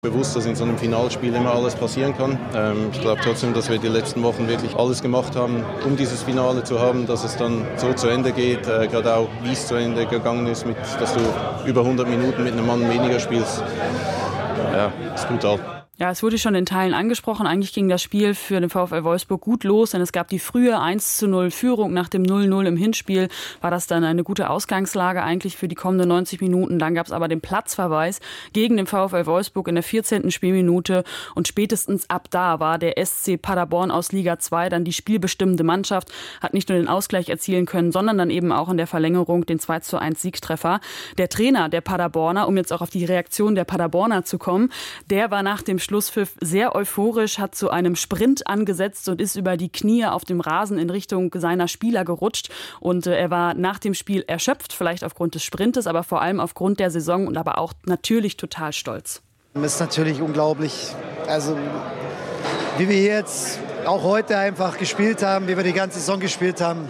Bewusst, dass in so einem Finalspiel immer alles passieren kann. Ich glaube trotzdem, dass wir die letzten Wochen wirklich alles gemacht haben, um dieses Finale zu haben, dass es dann so zu Ende geht. Gerade auch, wie es zu Ende gegangen ist, dass du über 100 Minuten mit einem Mann weniger spielst. Ja, ist brutal. Ja, es wurde schon in Teilen angesprochen. Eigentlich ging das Spiel für den VfL Wolfsburg gut los, denn es gab die frühe 1:0 Führung. Nach dem 0:0 im Hinspiel war das dann eine gute Ausgangslage eigentlich für die kommenden 90 Minuten. Dann gab es aber den Platzverweis gegen den VfL Wolfsburg in der 14. Spielminute. Und spätestens ab da war der SC Paderborn aus Liga 2 dann die spielbestimmende Mannschaft, hat nicht nur den Ausgleich erzielen können, sondern dann eben auch in der Verlängerung den 2:1 Siegtreffer. Der Trainer der Paderborner, um jetzt auch auf die Reaktion der Paderborner zu kommen, der war nach dem Schlusspfiff sehr euphorisch, hat zu einem Sprint angesetzt und ist über die Knie auf dem Rasen in Richtung seiner Spieler gerutscht. Und er war nach dem Spiel erschöpft, vielleicht aufgrund des Sprintes, aber vor allem aufgrund der Saison und aber auch natürlich total stolz. Das ist natürlich unglaublich. Also wie wir jetzt auch heute einfach gespielt haben, wie wir die ganze Saison gespielt haben.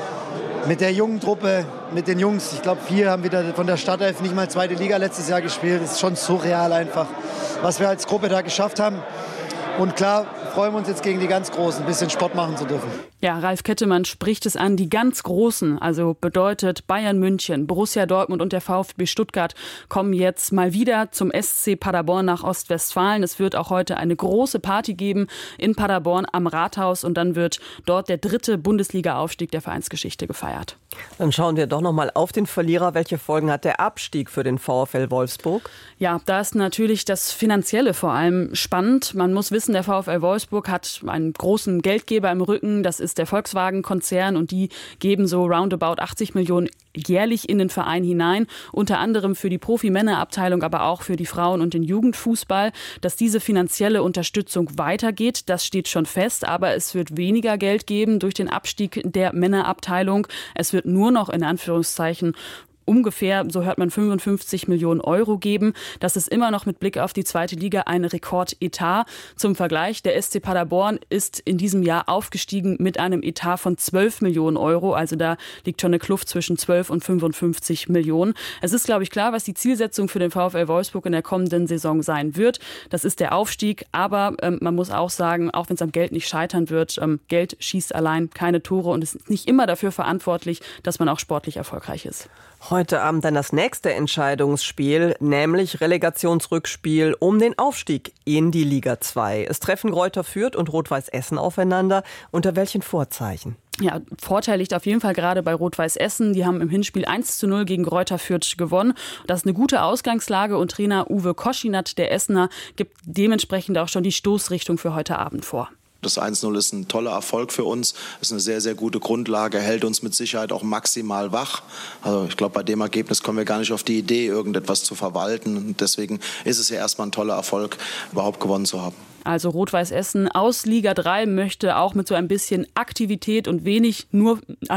Mit der jungen Truppe, mit den Jungs, ich glaube 4 haben wieder von der Startelf nicht mal 2. Liga letztes Jahr gespielt. Das ist schon surreal einfach, was wir als Gruppe da geschafft haben. Und klar freuen wir uns jetzt gegen die ganz Großen, ein bisschen Sport machen zu dürfen. Ja, Ralf Kettemann spricht es an, die ganz Großen, also bedeutet Bayern München, Borussia Dortmund und der VfB Stuttgart kommen jetzt mal wieder zum SC Paderborn nach Ostwestfalen. Es wird auch heute eine große Party geben in Paderborn am Rathaus und dann wird dort der 3. Bundesliga-Aufstieg der Vereinsgeschichte gefeiert. Dann schauen wir doch noch mal auf den Verlierer. Welche Folgen hat der Abstieg für den VfL Wolfsburg? Ja, da ist natürlich das Finanzielle vor allem spannend. Man muss wissen, der VfL Wolfsburg hat einen großen Geldgeber im Rücken. Das ist der Volkswagen-Konzern und die geben so roundabout 80 Millionen jährlich in den Verein hinein. Unter anderem für die Profi-Männerabteilung, aber auch für die Frauen- und den Jugendfußball. Dass diese finanzielle Unterstützung weitergeht, das steht schon fest. Aber es wird weniger Geld geben durch den Abstieg der Männerabteilung. Es wird nur noch in Anführungszeichen ungefähr, so hört man, 55 Millionen Euro geben. Das ist immer noch mit Blick auf die 2. Liga ein Rekordetat. Zum Vergleich, der SC Paderborn ist in diesem Jahr aufgestiegen mit einem Etat von 12 Millionen Euro. Also da liegt schon eine Kluft zwischen 12 und 55 Millionen. Es ist, glaube ich, klar, was die Zielsetzung für den VfL Wolfsburg in der kommenden Saison sein wird. Das ist der Aufstieg. Aber man muss auch sagen, auch wenn es am Geld nicht scheitern wird, Geld schießt allein keine Tore und ist nicht immer dafür verantwortlich, dass man auch sportlich erfolgreich ist. Heute Abend dann das nächste Entscheidungsspiel, nämlich Relegationsrückspiel um den Aufstieg in die Liga 2. Es treffen Greuther Fürth und Rot-Weiß Essen aufeinander. Unter welchen Vorzeichen? Ja, Vorteil liegt auf jeden Fall gerade bei Rot-Weiß Essen. Die haben im Hinspiel 1:0 gegen Greuther Fürth gewonnen. Das ist eine gute Ausgangslage und Trainer Uwe Koschinat, der Essener, gibt dementsprechend auch schon die Stoßrichtung für heute Abend vor. Das 1:0 ist ein toller Erfolg für uns. Das ist eine sehr, sehr gute Grundlage, hält uns mit Sicherheit auch maximal wach. Also ich glaube, bei dem Ergebnis kommen wir gar nicht auf die Idee, irgendetwas zu verwalten. Und deswegen ist es ja erstmal ein toller Erfolg, überhaupt gewonnen zu haben. Also Rot-Weiß Essen aus Liga 3 möchte auch mit so ein bisschen Aktivität und nicht nur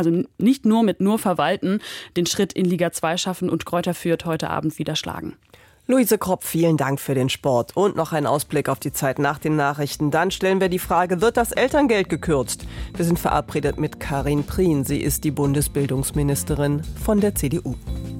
mit nur verwalten, den Schritt in Liga 2 schaffen und Greuther Fürth heute Abend wieder schlagen. Luise Kropp, vielen Dank für den Sport. Und noch ein Ausblick auf die Zeit nach den Nachrichten. Dann stellen wir die Frage, wird das Elterngeld gekürzt? Wir sind verabredet mit Karin Prien. Sie ist die Bundesbildungsministerin von der CDU.